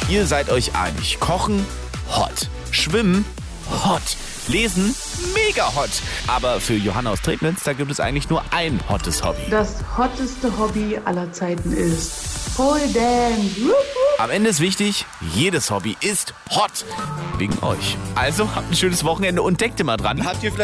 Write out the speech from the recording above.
Ihr seid euch einig. Kochen, hot. Schwimmen, hot. Lesen, mega hot. Aber für Johanna aus Trebnitz, da gibt es eigentlich nur ein hottes Hobby. Das hotteste Hobby aller Zeiten ist Pole Dance. Am Ende ist wichtig, jedes Hobby ist hot. Wegen euch. Also habt ein schönes Wochenende und denkt immer dran. Habt ihr vielleicht